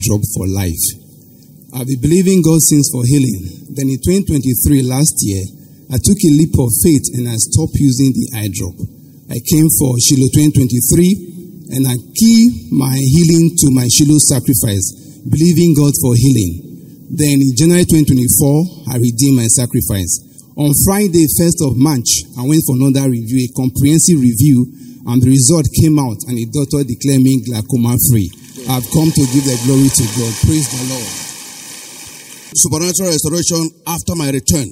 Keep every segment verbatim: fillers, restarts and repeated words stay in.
Drop for life. I've been believing God since for healing. Then in twenty twenty-three, last year, I took a leap of faith and I stopped using the eye drop. I came for Shiloh twenty twenty-three and I key my healing to my Shiloh sacrifice, believing God for healing. Then in January twenty twenty-four, I redeemed my sacrifice. On Friday, first of March, I went for another review, a comprehensive review, and the result came out and the doctor declared me glaucoma free. I've come to give the glory to God. Praise the Lord. Supernatural restoration after my return.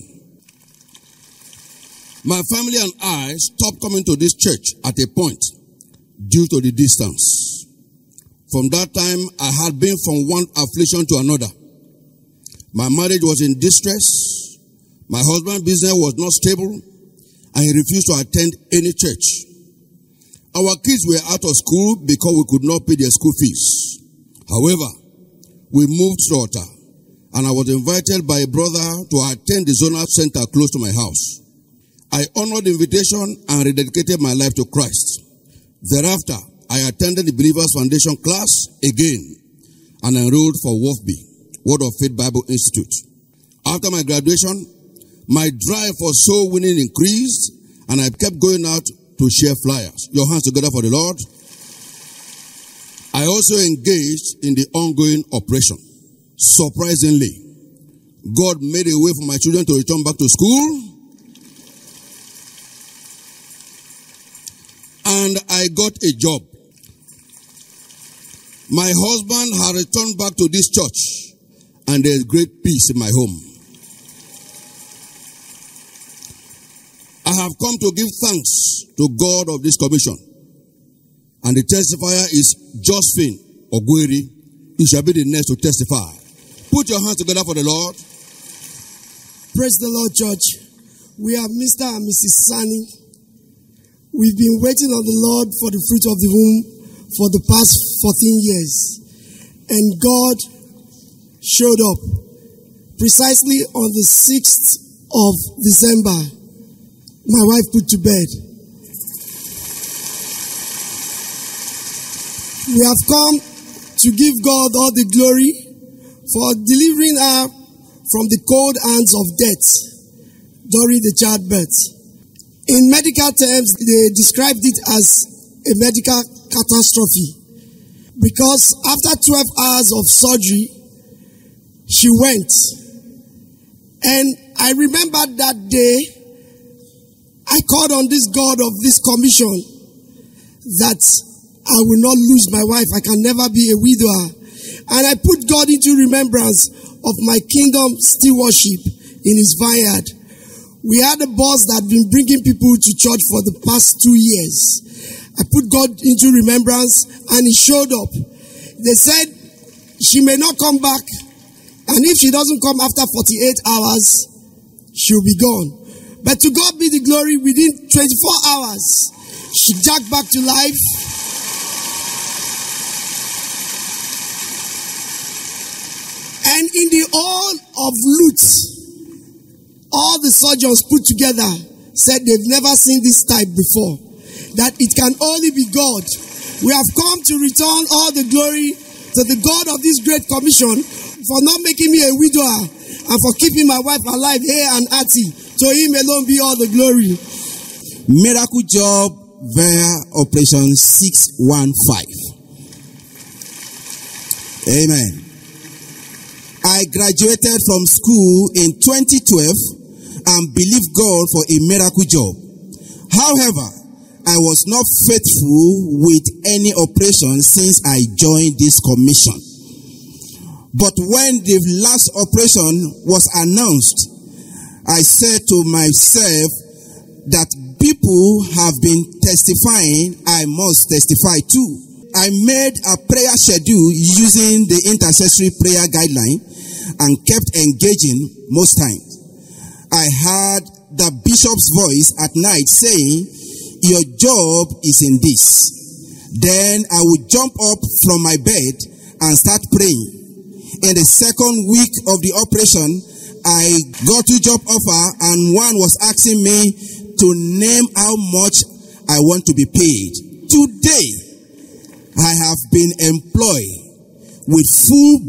My family and I stopped coming to this church at a point due to the distance. From that time, I had been from one affliction to another. My marriage was in distress. My husband's business was not stable, and he refused to attend any church. Our kids were out of school because we could not pay their school fees. However, we moved to Ota, and I was invited by a brother to attend the zonal center close to my house. I honored the invitation and rededicated my life to Christ. Thereafter, I attended the Believers Foundation class again and enrolled for W O F B, Word of Faith Bible Institute. After my graduation, my drive for soul winning increased, and I kept going out to share flyers. Your hands together for the Lord. I also engaged in the ongoing operation. Surprisingly, God made a way for my children to return back to school. And I got a job. My husband had returned back to this church, and there's great peace in my home. I have come to give thanks to God of this commission. And the testifier is Josephine Ogweri. You shall be the next to testify. Put your hands together for the Lord. Praise the Lord, church. We are Mister and Missus Sani. We've been waiting on the Lord for the fruit of the womb for the past fourteen years. And God showed up precisely on the sixth of December. My wife put to bed. We have come to give God all the glory for delivering her from the cold hands of death during the childbirth. In medical terms, they described it as a medical catastrophe because after twelve hours of surgery, she went. And I remember that day, I called on this God of this commission that I will not lose my wife. I can never be a widower. And I put God into remembrance of my kingdom stewardship in his vineyard. We had a boss that had been bringing people to church for the past two years. I put God into remembrance and he showed up. They said she may not come back. And if she doesn't come after forty-eight hours, she'll be gone. But to God be the glory, within twenty-four hours, she jacked back to life. And in the all of Lutz, all the surgeons put together said they've never seen this type before. That it can only be God. We have come to return all the glory to the God of this great commission for not making me a widower and for keeping my wife alive here and hearty. To him alone be all the glory. Miracle job via Operation six one five. Amen. I graduated from school in twenty twelve and believed God for a miracle job. However, I was not faithful with any operation since I joined this commission. But when the last operation was announced, I said to myself that people have been testifying, I must testify too. I made a prayer schedule using the intercessory prayer guideline and kept engaging most times. I heard the bishop's voice at night saying, your job is in this. Then I would jump up from my bed and start praying. In the second week of the operation, I got two job offer and one was asking me to name how much I want to be paid. Today, I have been employed with full